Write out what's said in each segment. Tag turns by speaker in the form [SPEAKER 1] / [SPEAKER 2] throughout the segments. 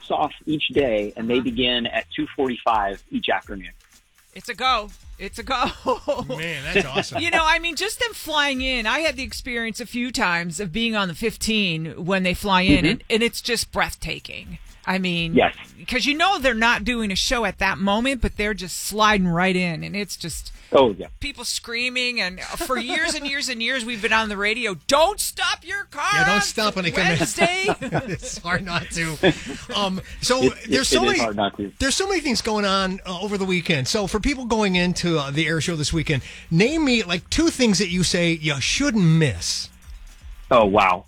[SPEAKER 1] blocks off each day, and they begin at 2:45 each afternoon.
[SPEAKER 2] It's a go. It's a go.
[SPEAKER 3] Man, that's awesome.
[SPEAKER 2] Just them flying in. I had the experience a few times of being on the 15 when they fly in, and it's just breathtaking. I mean,
[SPEAKER 1] yes,
[SPEAKER 2] because they're not doing a show at that moment, but they're just sliding right in, and it's just people screaming. And for years and years and years, we've been on the radio. Don't stop your car.
[SPEAKER 3] Yeah, don't stop when they come in. It's hard not to. There's so many things going on over the weekend. So for people going into the air show this weekend, name me like 2 things that you say you shouldn't miss.
[SPEAKER 1] Oh wow.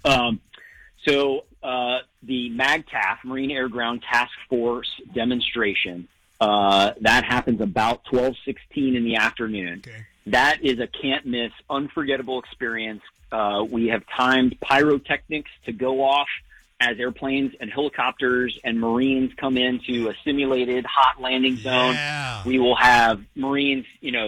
[SPEAKER 1] The MAGTAF, Marine Air Ground Task Force demonstration, that happens about 12:16 in the afternoon.
[SPEAKER 3] Okay.
[SPEAKER 1] That is a can't-miss, unforgettable experience. We have timed pyrotechnics to go off as airplanes and helicopters and Marines come into a simulated hot landing zone.
[SPEAKER 3] Yeah.
[SPEAKER 1] We will have Marines,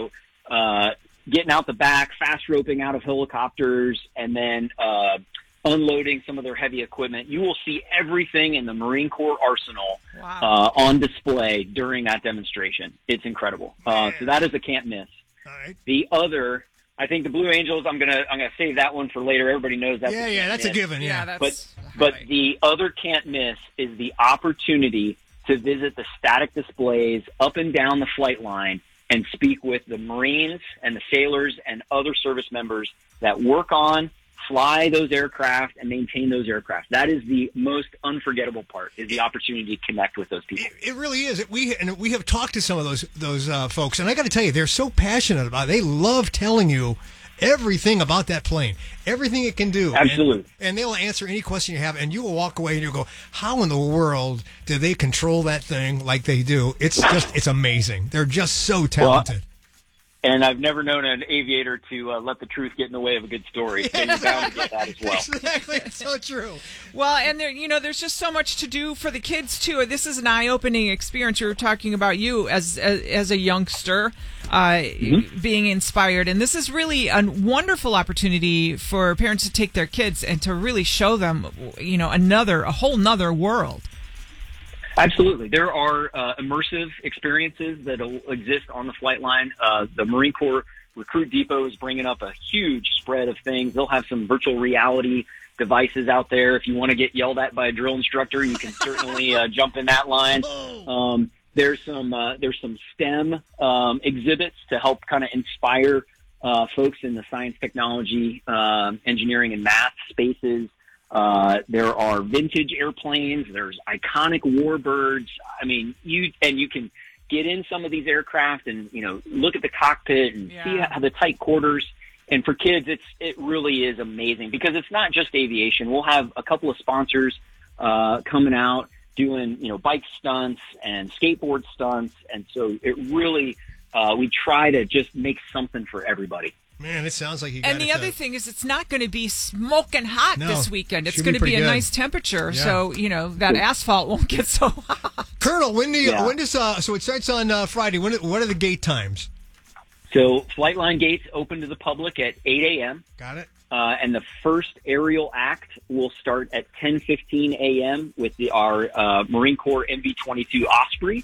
[SPEAKER 1] getting out the back, fast roping out of helicopters, and then unloading some of their heavy equipment. You will see everything in the Marine Corps arsenal on display during that demonstration. It's incredible. So that is a can't miss.
[SPEAKER 3] All right.
[SPEAKER 1] The other, I think the Blue Angels, I'm gonna save that one for later. Everybody knows that.
[SPEAKER 3] Yeah, that's a given. Yeah,
[SPEAKER 1] but the other can't miss is the opportunity to visit the static displays up and down the flight line and speak with the Marines and the sailors and other service members that work on, fly those aircraft, and maintain those aircraft. That is the most unforgettable part, is the opportunity to connect with those people.
[SPEAKER 3] It really is. We have talked to some of those folks, and I got to tell you, they're so passionate about it. They love telling you everything about that plane, everything it can do.
[SPEAKER 1] Absolutely.
[SPEAKER 3] And they'll answer any question you have, and you will walk away and you'll go, how in the world do they control that thing like they do? It's amazing. They're just so talented.
[SPEAKER 1] And I've never known an aviator to let the truth get in the way of a good story. So you're bound to get that as well.
[SPEAKER 3] Exactly. It's so true.
[SPEAKER 2] Well, and there's just so much to do for the kids, too. This is an eye-opening experience. You were talking about you as a youngster being inspired. And this is really a wonderful opportunity for parents to take their kids and to really show them, a whole nother world.
[SPEAKER 1] Absolutely. There are immersive experiences that will exist on the flight line. The Marine Corps Recruit Depot is bringing up a huge spread of things. They'll have some virtual reality devices out there. If you want to get yelled at by a drill instructor, you can certainly jump in that line. There's some STEM exhibits to help kind of inspire folks in the science, technology, engineering, and math spaces. There are vintage airplanes. There's iconic warbirds. I mean, you can get in some of these aircraft and, look at the cockpit and see how the tight quarters. And for kids, it really is amazing because it's not just aviation. We'll have a couple of sponsors, coming out doing, bike stunts and skateboard stunts. And so it really, we try to just make something for everybody.
[SPEAKER 3] Man, it sounds like you got it.
[SPEAKER 2] And the other thing is it's not going to be smoking hot this weekend. It's going to be a nice temperature, so, that asphalt won't get so hot.
[SPEAKER 3] Colonel, so it starts on Friday. What are the gate times?
[SPEAKER 1] So Flightline gates open to the public at 8 a.m.
[SPEAKER 3] Got it.
[SPEAKER 1] And the first aerial act will start at 10:15 a.m. with our Marine Corps MV-22 Osprey.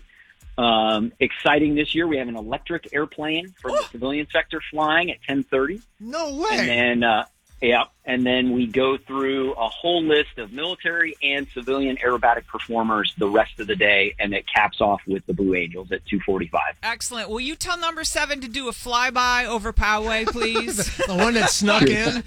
[SPEAKER 1] Exciting this year. We have an electric airplane for the civilian sector flying at 10:30.
[SPEAKER 3] No way.
[SPEAKER 1] And then, and then we go through a whole list of military and civilian aerobatic performers the rest of the day, and it caps off with the Blue Angels at 2:45.
[SPEAKER 2] Excellent. Will you tell number 7 to do a flyby over Poway, please?
[SPEAKER 3] The one that snuck in.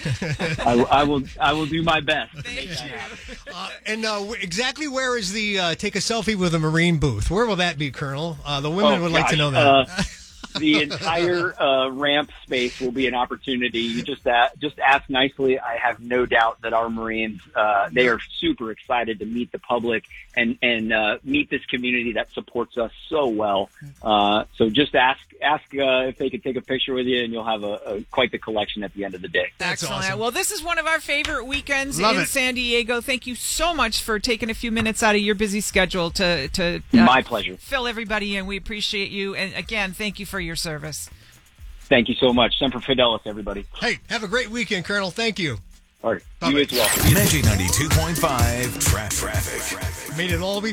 [SPEAKER 1] I will do my best.
[SPEAKER 2] Thank you.
[SPEAKER 3] And exactly where is the take a selfie with a Marine booth? Where will that be, Colonel? The women would like to know that.
[SPEAKER 1] The entire ramp space will be an opportunity. You just ask nicely. I have no doubt that our Marines, they are super excited to meet the public and meet this community that supports us so well. So just ask if they could take a picture with you, and you'll have quite the collection at the end of the day.
[SPEAKER 3] That's
[SPEAKER 2] excellent.
[SPEAKER 3] Awesome.
[SPEAKER 2] Well, this is one of our favorite weekends
[SPEAKER 3] Love
[SPEAKER 2] in
[SPEAKER 3] it.
[SPEAKER 2] San Diego. Thank you so much for taking a few minutes out of your busy schedule to
[SPEAKER 1] My pleasure.
[SPEAKER 2] Fill everybody in. We appreciate you. And again, thank you for your service.
[SPEAKER 1] Thank you so much. Semper Fidelis, everybody.
[SPEAKER 3] Hey, have a great weekend, Colonel. Thank you.
[SPEAKER 1] All right.
[SPEAKER 3] Bye-bye.
[SPEAKER 1] You as well.
[SPEAKER 4] Magic 92.5 Traffic.
[SPEAKER 3] Made it all